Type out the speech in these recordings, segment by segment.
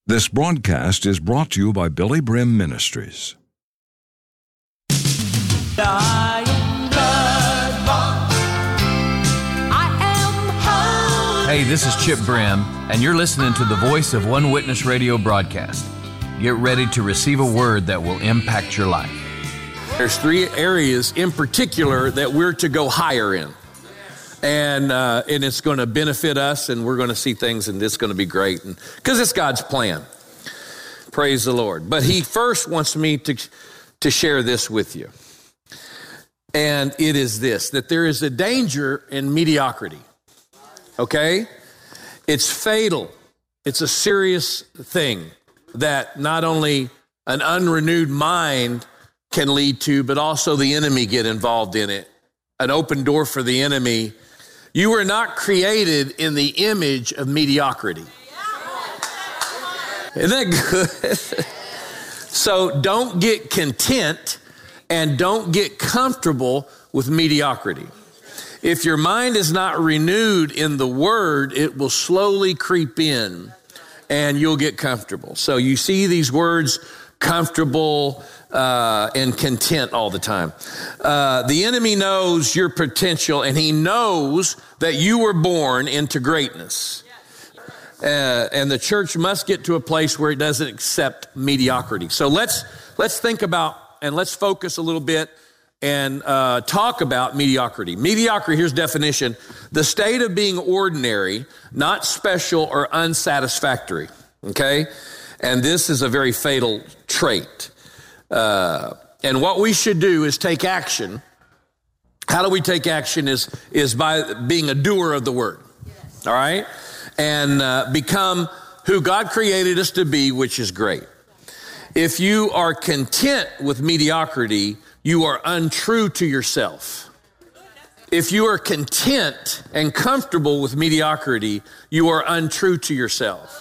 This broadcast is brought to you by Billy Brim Ministries. Hey, this is Chip Brim, and you're listening to the Voice of One Witness radio broadcast. Get ready to receive a word that will impact your life. There's three areas in particular that we're to go higher in. And it's going to benefit us, and we're going to see things, and it's going to be great. Because it's God's plan. Praise the Lord. But He first wants me to share this with you. And it is this, that there is a danger in mediocrity. Okay? It's fatal. It's a serious thing that not only an unrenewed mind can lead to, but also the enemy get involved in it. An open door for the enemy. You were not created in the image of mediocrity. Isn't that good? So don't get content and don't get comfortable with mediocrity. If your mind is not renewed in the Word, it will slowly creep in and you'll get comfortable. So you see these words, comfortable and content all the time. The enemy knows your potential, and he knows that you were born into greatness. And the church must get to a place where it doesn't accept mediocrity. So let's think about and let's focus a little bit and talk about mediocrity. Mediocrity, here's definition: the state of being ordinary, not special or unsatisfactory. Okay? And this is a very fatal trait. And what we should do is take action. How do we take action is by being a doer of the word. Yes. All right? And become who God created us to be, which is great. If you are content with mediocrity, you are untrue to yourself. If you are content and comfortable with mediocrity, you are untrue to yourself.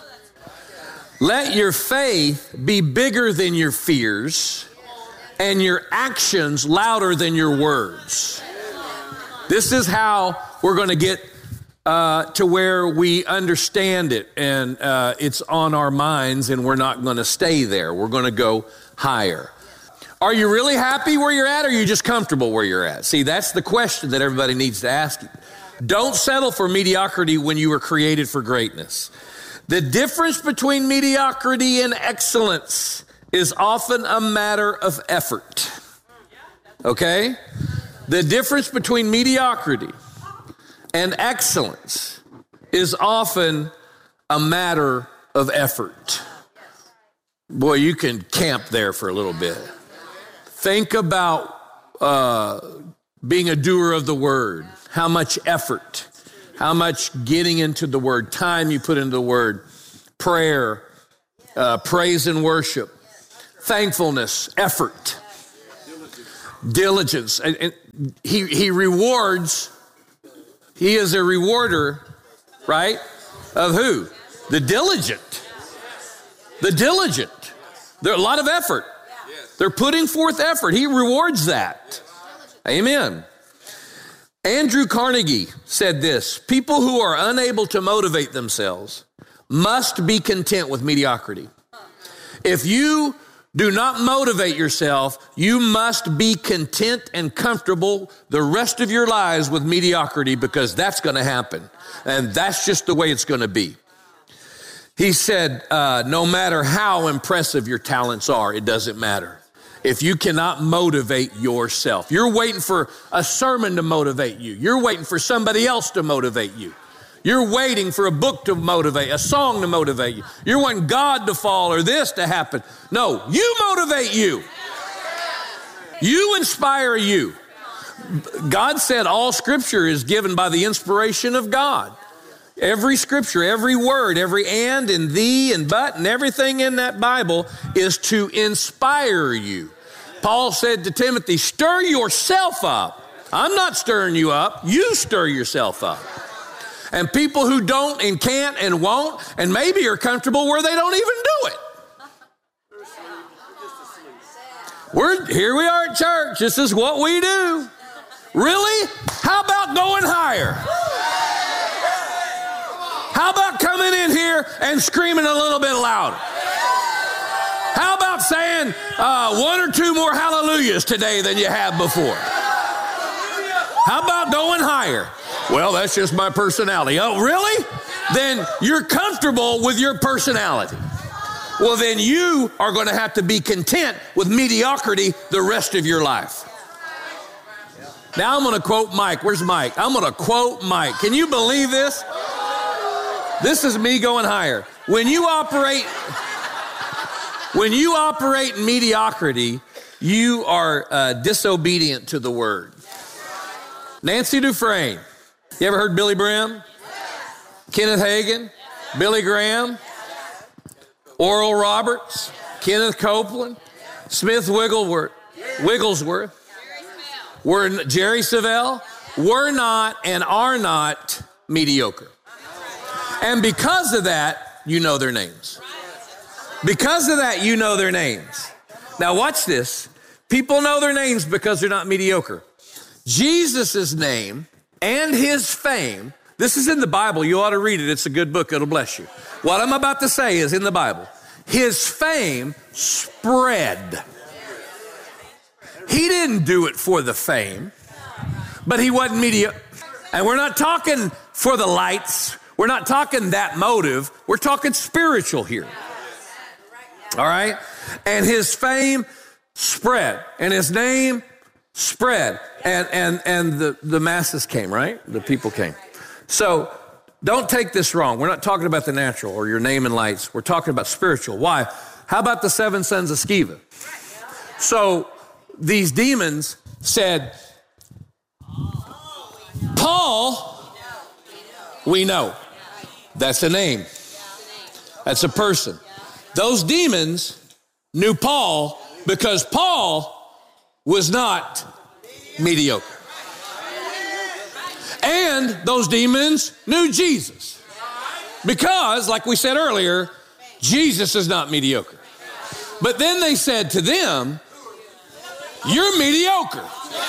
Let your faith be bigger than your fears and your actions louder than your words. This is how we're going to get to where we understand it, and it's on our minds, and we're not going to stay there. We're going to go higher. Are you really happy where you're at, or are you just comfortable where you're at? See, that's the question that everybody needs to ask. Don't settle for mediocrity when you were created for greatness. The difference between mediocrity and excellence is often a matter of effort. Okay? The difference between mediocrity and excellence is often a matter of effort. Boy, you can camp there for a little bit. Think about being a doer of the word. How much effort, how much getting into the word, time you put into the word, prayer, praise and worship, thankfulness, effort, diligence. And he rewards. He is a rewarder, right? Of who? The diligent. The diligent. There's a lot of effort. They're putting forth effort. He rewards that. Amen. Andrew Carnegie said this: people who are unable to motivate themselves must be content with mediocrity. If you do not motivate yourself, you must be content and comfortable the rest of your lives with mediocrity, because that's going to happen. And that's just the way it's going to be. He said, no matter how impressive your talents are, it doesn't matter. If you cannot motivate yourself, you're waiting for a sermon to motivate you. You're waiting for somebody else to motivate you. You're waiting for a book to motivate, a song to motivate you. You're wanting God to fall or this to happen. No, you motivate you. You inspire you. God said all scripture is given by the inspiration of God. Every scripture, every word, every and thee and but and everything in that Bible is to inspire you. Paul said to Timothy, stir yourself up. I'm not stirring you up. You stir yourself up. And people who don't and can't and won't and maybe are comfortable where they don't even do it. Here we are at church. This is what we do. Really? How about going higher? How about coming in here and screaming a little bit louder? How about saying one or two more hallelujahs today than you have before? How about going higher? Well, that's just my personality. Oh, really? Then you're comfortable with your personality. Well, then you are going to have to be content with mediocrity the rest of your life. Now I'm going to quote Mike. Where's Mike? I'm going to quote Mike. Can you believe this? This is me going higher. When you operate in mediocrity, you are disobedient to the word. Nancy Dufresne. You ever heard Billy Brim? Kenneth Hagin? Billy Graham? Oral Roberts? Kenneth Copeland? Smith Wigglesworth? Jerry Savelle? We're not and are not mediocre. And because of that, you know their names. Because of that, you know their names. Now watch this. People know their names because they're not mediocre. Jesus' name and his fame, this is in the Bible. You ought to read it. It's a good book. It'll bless you. What I'm about to say is in the Bible. His fame spread. He didn't do it for the fame, but he wasn't mediocre. And we're not talking for the lights. We're not talking that motive. We're talking spiritual here. All right? And his fame spread, and his name spread, and the masses came, right? The people came. So don't take this wrong. We're not talking about the natural or your name and lights. We're talking about spiritual. Why? How about the 7 sons of Sceva? So these demons said, Paul, we know. That's a name. That's a person. Those demons knew Paul because Paul was not mediocre. And those demons knew Jesus because, like we said earlier, Jesus is not mediocre. But then they said to them, you're mediocre.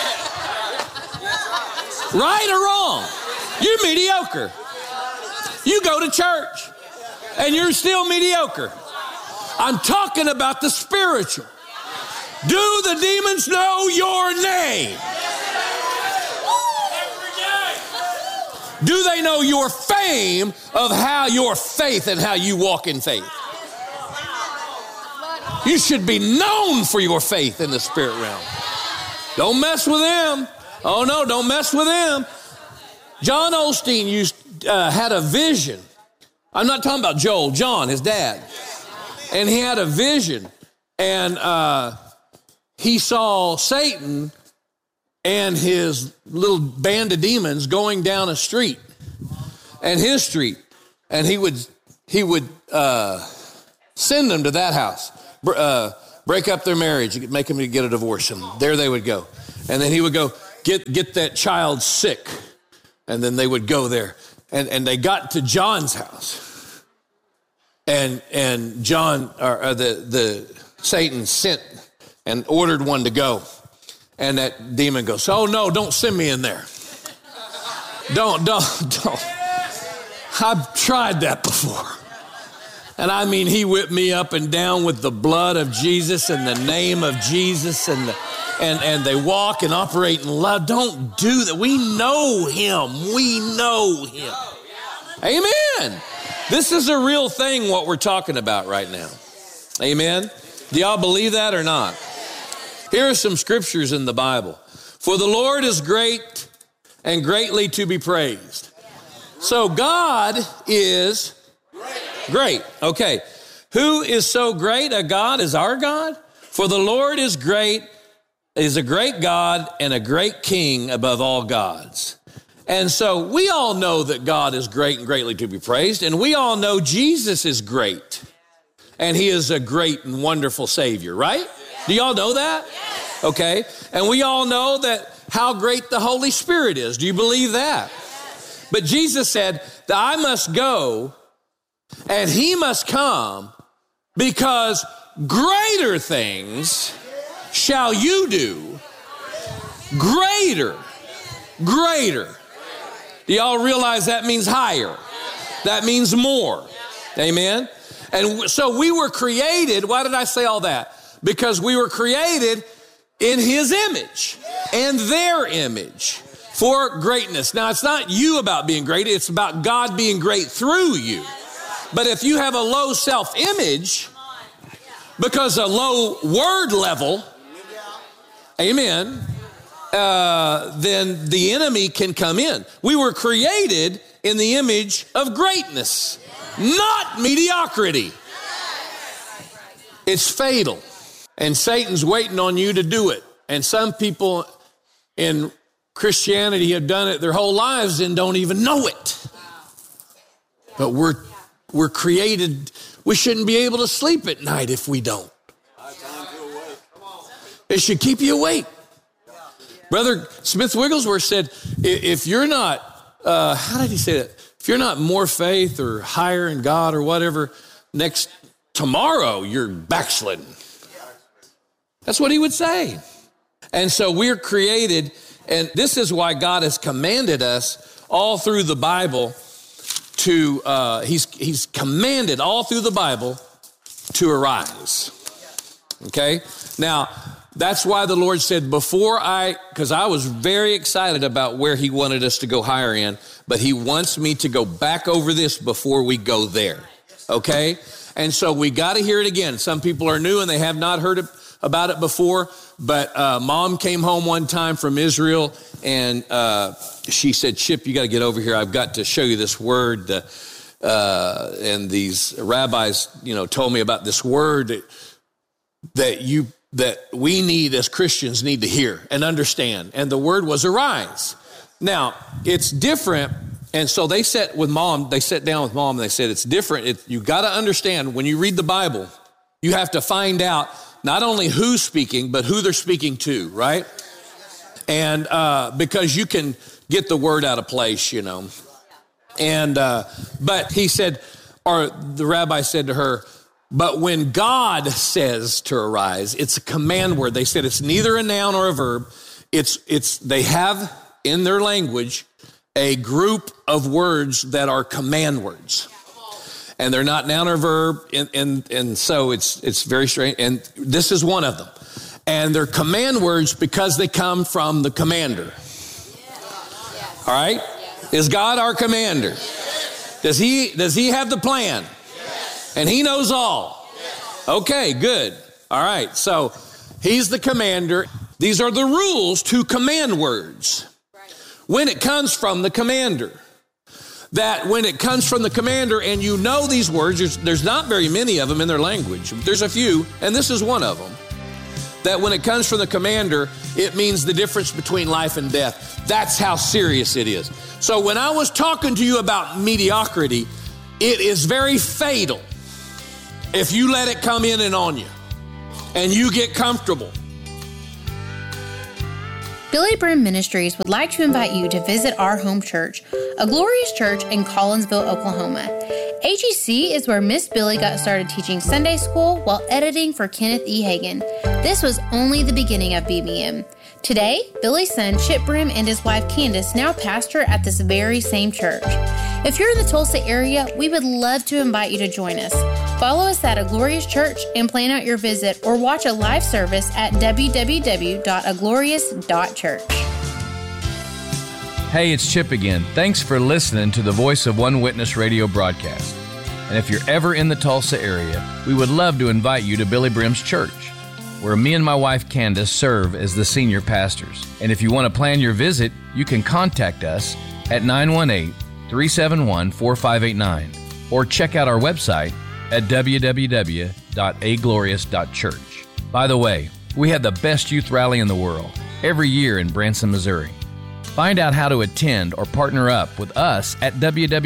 Right or wrong? You're mediocre. You go to church and you're still mediocre. I'm talking about the spiritual. Do the demons know your name? Do they know your fame of how your faith and how you walk in faith? You should be known for your faith in the spirit realm. Don't mess with them. Oh no, don't mess with them. John Osteen had a vision. I'm not talking about Joel, John, his dad. And he had a vision, and he saw Satan and his little band of demons going down a street, and his street, and he would send them to that house, break up their marriage, make them get a divorce, and there they would go. And then he would go get that child sick, and then they would go there, and they got to John's house. And John, or the Satan sent and ordered one to go. And that demon goes, oh no, don't send me in there. Don't. I've tried that before. And I mean, he whipped me up and down with the blood of Jesus and the name of Jesus, and they walk and operate in love. Don't do that. We know him. We know him. Amen. This is a real thing, what we're talking about right now. Amen. Do y'all believe that or not? Here are some scriptures in the Bible. For the Lord is great and greatly to be praised. So God is great. Okay. Who is so great a God as our God? For the Lord is great, is a great God and a great King above all gods. And so we all know that God is great and greatly to be praised. And we all know Jesus is great. And he is a great and wonderful Savior, right? Do y'all know that? Okay. And we all know that how great the Holy Spirit is. Do you believe that? But Jesus said that I must go and he must come because greater things shall you do. Greater. Do y'all realize that means higher? That means more. Amen? And so we were created. Why did I say all that? Because we were created in his image and their image for greatness. Now, it's not you about being great. It's about God being great through you. But if you have a low self-image, because a low word level, amen, then the enemy can come in. We were created in the image of greatness, not mediocrity. It's fatal. And Satan's waiting on you to do it. And some people in Christianity have done it their whole lives and don't even know it. But we're created, we shouldn't be able to sleep at night if we don't. It should keep you awake. Brother Smith Wigglesworth said, if you're not, how did he say that? If you're not more faith or higher in God or whatever, tomorrow you're backslidden. That's what he would say. And so we're created, and this is why God has commanded us all through the Bible to, he's commanded all through the Bible to arise. Okay? Now, that's why the Lord said because I was very excited about where he wanted us to go higher in, but he wants me to go back over this before we go there. Okay? And so we got to hear it again. Some people are new and they have not heard about it before, but Mom came home one time from Israel and she said, Chip, you got to get over here. I've got to show you this word. And these rabbis, told me about this word that we need as Christians need to hear and understand. And the word was arise. Now, it's different. And so they sat down with Mom and they said, it's different. You got to understand when you read the Bible, you have to find out not only who's speaking, but who they're speaking to, right? And because you can get the word out of place, And, but he said, or the rabbi said to her, but when God says to arise, it's a command word. They said it's neither a noun or a verb. They have in their language a group of words that are command words. And they're not noun or verb. And so it's very strange. And this is one of them. And they're command words because they come from the commander. All right? Is God our commander? Does he have the plan? And he knows all. Okay, good. All right. So he's the commander. These are the rules to command words. When it comes from the commander. That when it comes from the commander and you know these words, there's not very many of them in their language. There's a few, and this is one of them. That when it comes from the commander, it means the difference between life and death. That's how serious it is. So when I was talking to you about mediocrity, it is very fatal if you let it come in and on you and you get comfortable. Billy Brim Ministries would like to invite you to visit our home church, a glorious church in Collinsville, Oklahoma. AGC is where Miss Billy got started teaching Sunday school while editing for Kenneth E. Hagin. This was only the beginning of BBM. Today, Billy's son Chip Brim and his wife Candace now pastor at this very same church. If you're in the Tulsa area, we would love to invite you to join us. Follow us at A Glorious Church and plan out your visit or watch a live service at www.aglorious.church. Hey, it's Chip again. Thanks for listening to the Voice of One Witness radio broadcast. And if you're ever in the Tulsa area, we would love to invite you to Billy Brim's church, where me and my wife Candace serve as the senior pastors. And if you want to plan your visit, you can contact us at 918-371-4589 or check out our website at www.aglorious.church. By the way, we have the best youth rally in the world every year in Branson, Missouri. Find out how to attend or partner up with us at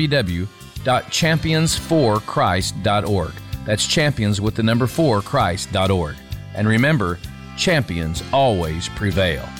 www.champions4christ.org. That's champions with the number 4christ.org. And remember, champions always prevail.